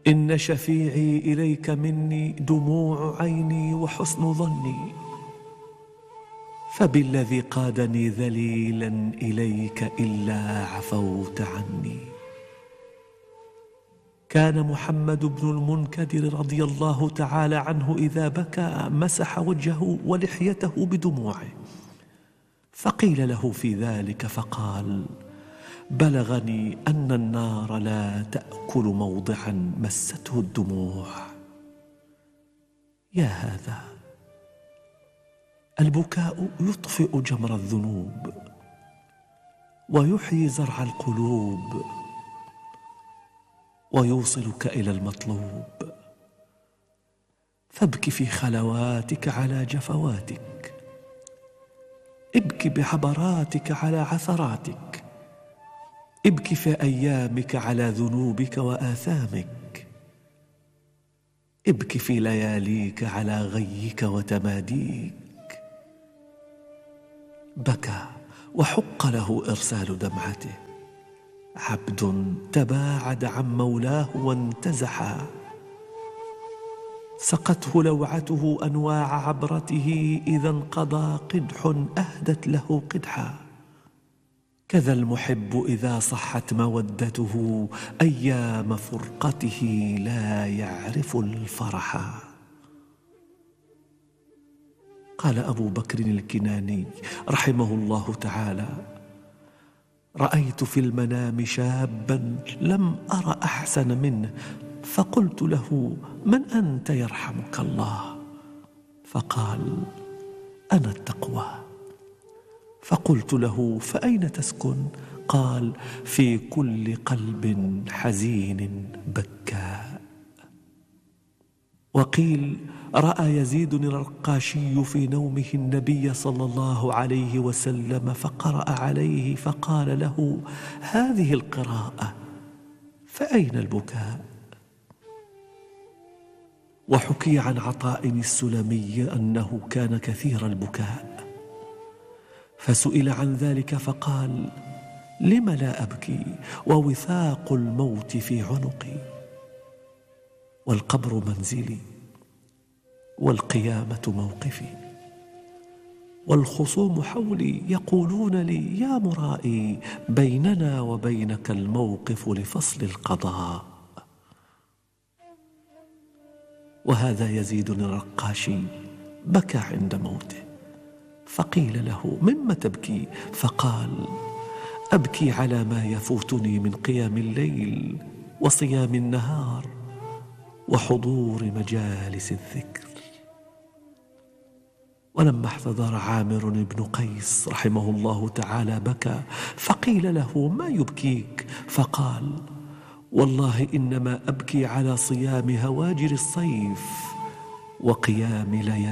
إن شفيعي إليك مني دموع عيني وحسن ظني، فبالذي قادني ذليلا إليك إلا عفوت عني. كان محمد بن المنكدر رضي الله تعالى عنه إذا بكى مسح وجهه ولحيته بدموعه، فقيل له في ذلك فقال: بلغني أن النار لا تأكل موضعا مسته الدموع. يا هذا، البكاء يطفئ جمر الذنوب ويحيي زرع القلوب ويوصلك إلى المطلوب. فابك في خلواتك على جفواتك، ابك بعبراتك على عثراتك، ابك في أيامك على ذنوبك وآثامك، ابك في لياليك على غيك وتماديك. بكى وحق له إرسال دمعته، عبد تباعد عن مولاه وانتزحا، سقته لوعته أنواع عبرته، إذا انقضى قدح أهدت له قدحا. كذا المحب إذا صحت مودته، أيام فرقته لا يعرف الفرحا. قال أبو بكر الكناني رحمه الله تعالى: رأيت في المنام شابا لم أر أحسن منه، فقلت له: من أنت يرحمك الله؟ فقال: أنا التقوى. فقلت له: فأين تسكن؟ قال: في كل قلب حزين بكاء. وقيل: رأى يزيد الرقاشي في نومه النبي صلى الله عليه وسلم فقرأ عليه فقال له: هذه القراءة، فأين البكاء؟ وحكي عن عطاء السلمي أنه كان كثير البكاء، فسئل عن ذلك فقال: لم لا أبكي ووثاق الموت في عنقي، والقبر منزلي، والقيامة موقفي، والخصوم حولي يقولون لي: يا مرائي، بيننا وبينك الموقف لفصل القضاء. وهذا يزيد الرقاشي بكى عند موته، فقيل له: مما تبكي؟ فقال: أبكي على ما يفوتني من قيام الليل وصيام النهار وحضور مجالس الذكر. ولما احتضر عامر بن قيس رحمه الله تعالى بكى، فقيل له: ما يبكيك؟ فقال: والله إنما أبكي على صيام هواجر الصيف وقيام ليالي